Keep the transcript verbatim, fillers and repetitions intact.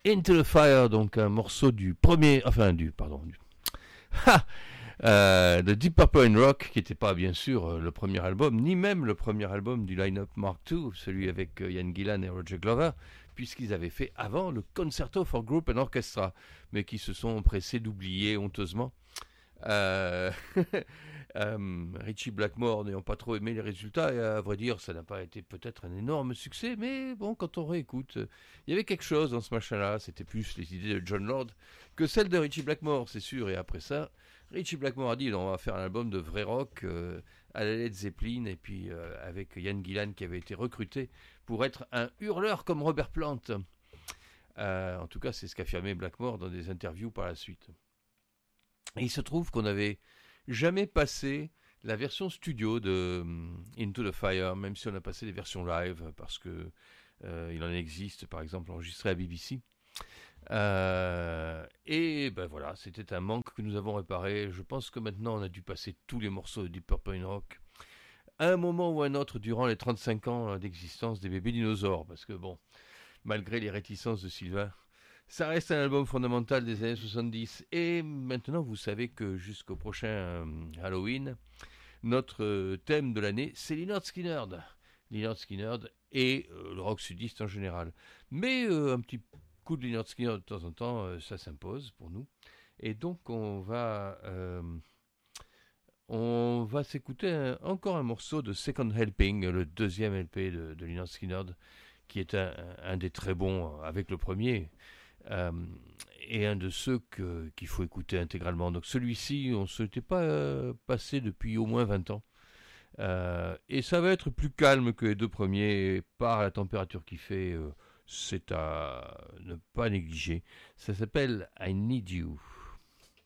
Into the Fire, donc un morceau du premier, enfin du, pardon, du, ha, euh, de Deep Purple in Rock, qui n'était pas bien sûr le premier album, ni même le premier album du line-up Mark deux, celui avec Ian Gillan et Roger Glover, puisqu'ils avaient fait avant le Concerto for Group and Orchestra, mais qui se sont empressés d'oublier honteusement. Euh, euh, Ritchie Blackmore n'ayant pas trop aimé les résultats, et à vrai dire ça n'a pas été peut-être un énorme succès, mais bon, quand on réécoute, euh, il y avait quelque chose dans ce machin-là. C'était plus les idées de John Lord que celles de Ritchie Blackmore, c'est sûr. Et après ça, Ritchie Blackmore a dit non, on va faire un album de vrai rock euh, à la Led Zeppelin, et puis euh, avec Ian Gillan qui avait été recruté pour être un hurleur comme Robert Plant. Euh, en tout cas, c'est ce qu'affirmait Blackmore dans des interviews par la suite. Et il se trouve qu'on n'avait jamais passé la version studio de Into the Fire, même si on a passé les versions live, parce que euh, il en existe, par exemple, enregistré à B B C. Euh, et ben voilà, c'était un manque que nous avons réparé. Je pense que maintenant, on a dû passer tous les morceaux de Deep Purple in Rock à un moment ou à un autre durant les trente-cinq ans d'existence des bébés dinosaures, parce que bon, malgré les réticences de Sylvain, ça reste un album fondamental des années soixante-dix. Et maintenant, vous savez que jusqu'au prochain euh, Halloween, notre euh, thème de l'année, c'est Lynyrd Skynyrd. Lynyrd Skynyrd et euh, le rock sudiste en général. Mais euh, un petit coup de Lynyrd Skynyrd de temps en temps, euh, ça s'impose pour nous. Et donc, on va, euh, on va s'écouter un, encore un morceau de Second Helping, le deuxième L P de, de Lynyrd Skynyrd, qui est un, un des très bons avec le premier. Euh, et un de ceux que, qu'il faut écouter intégralement. Donc celui-ci, on ne s'était pas euh, passé depuis au moins vingt ans. Euh, et ça va être plus calme que les deux premiers par la température qu'il fait. Euh, c'est à ne pas négliger. Ça s'appelle I Need You.